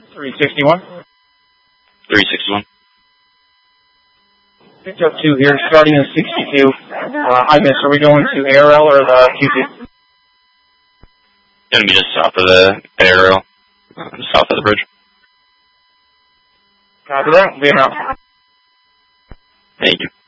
361. 361. Picked up 2 here, starting in 62. Hi, miss. Are we going to ARL or the QT? Gonna be just south of the ARL, south of the bridge. Copy that. We'll be out. Thank you.